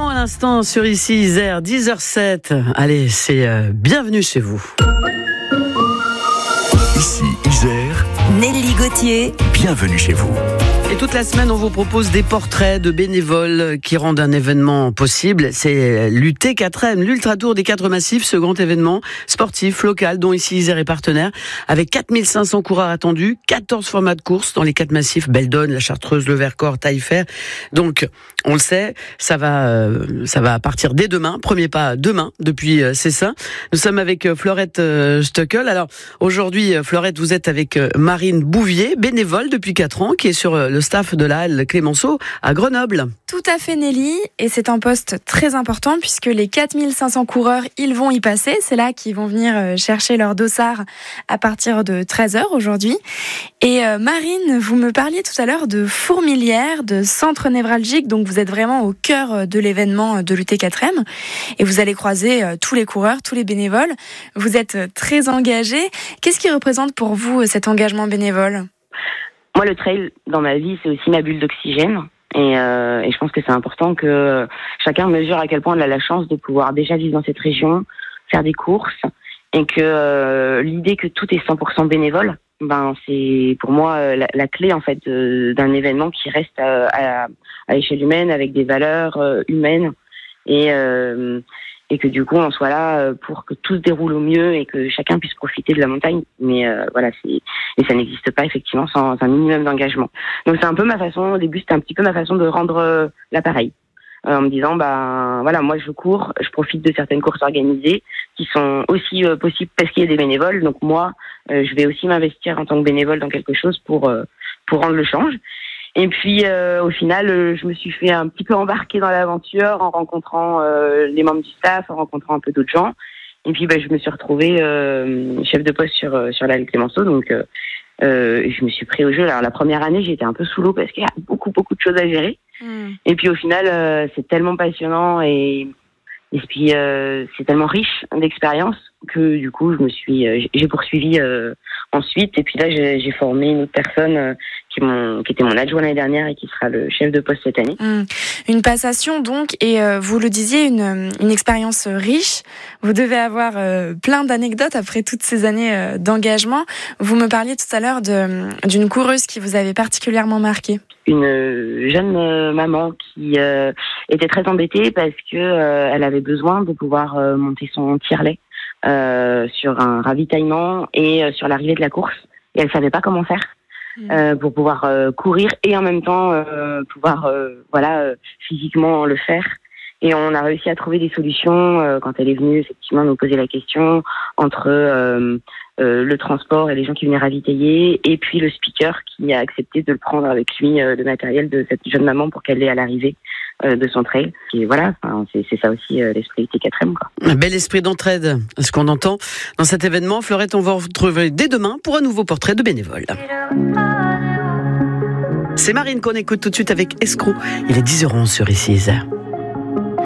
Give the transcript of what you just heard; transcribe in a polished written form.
Lyon à l'instant sur ici Isère, 10h07. Allez, c'est bienvenue chez vous. Ici Isère, Nelly Gauthier, bienvenue chez vous. Et toute la semaine, on vous propose des portraits de bénévoles qui rendent un événement possible. C'est l'UT4M, l'Ultra Tour des 4 Massifs, ce grand événement sportif local dont ici Isère est partenaire, avec 4500 coureurs attendus, 14 formats de course dans les 4 massifs, Beldonne, la Chartreuse, le Vercors, Taillefer. Donc, on le sait, ça va partir dès demain. Premier pas demain depuis Cessin. Nous sommes avec Florette Stöckel. Alors, aujourd'hui, Florette, vous êtes avec Marine Bouvier, bénévole depuis 4 ans, qui est sur le staff de la halle Clémenceau à Grenoble. Tout à fait Nelly, et c'est un poste très important puisque les 4500 coureurs, ils vont y passer. C'est là qu'ils vont venir chercher leur dossard à partir de 13h aujourd'hui. Et Marine, vous me parliez tout à l'heure de fourmilière, de centre névralgique, donc vous êtes vraiment au cœur de l'événement de l'UT4M et vous allez croiser tous les coureurs, tous les bénévoles. Vous êtes très engagé. Qu'est-ce qui représente pour vous cet engagement bénévole ? Moi, le trail, dans ma vie, c'est aussi ma bulle d'oxygène. Et je pense que c'est important que chacun mesure à quel point il a la chance de pouvoir déjà vivre dans cette région, faire des courses, et que l'idée que tout est 100% bénévole, c'est pour moi la clé en fait d'un événement qui reste à l'échelle humaine, avec des valeurs humaines, et que du coup on soit là pour que tout se déroule au mieux et que chacun puisse profiter de la montagne. Mais et ça n'existe pas effectivement sans un minimum d'engagement. Donc c'est un peu ma façon, au début c'était un petit peu ma façon de rendre l'appareil. En me disant, moi je cours, je profite de certaines courses organisées qui sont aussi possibles parce qu'il y a des bénévoles. Donc moi, je vais aussi m'investir en tant que bénévole dans quelque chose pour rendre le change. Et puis au final, je me suis fait un petit peu embarquer dans l'aventure en rencontrant les membres du staff, en rencontrant un peu d'autres gens. Et puis je me suis retrouvée chef de poste sur la Clémenceau. Donc je me suis pris au jeu. Alors la première année, j'étais un peu sous l'eau parce qu'il y a beaucoup de choses à gérer. Et puis au final, c'est tellement passionnant et puis c'est tellement riche d'expérience que du coup j'ai poursuivi ensuite. Et puis là, j'ai formé une autre personne qui était mon adjoint l'année dernière et qui sera le chef de poste cette année. Une passation donc, et vous le disiez, une expérience riche. Vous devez avoir plein d'anecdotes après toutes ces années d'engagement. Vous me parliez tout à l'heure d'une coureuse qui vous avait particulièrement marqué. Une jeune maman qui était très embêtée parce que elle avait besoin de pouvoir monter son tire-lait sur un ravitaillement et sur l'arrivée de la course, et elle savait pas comment faire pour pouvoir courir et en même temps pouvoir physiquement le faire. Et on a réussi à trouver des solutions quand elle est venue effectivement nous poser la question entre le transport et les gens qui venaient ravitailler, et puis le speaker qui a accepté de le prendre avec lui, le matériel de cette jeune maman pour qu'elle ait à l'arrivée de son trail. Et voilà, c'est ça aussi l'esprit UT4M, quoi. Un bel esprit d'entraide, ce qu'on entend dans cet événement. Florette, on va vous retrouver dès demain pour un nouveau portrait de bénévole. C'est Marine qu'on écoute tout de suite avec Escroc. Il est 10h11 sur ici Isère.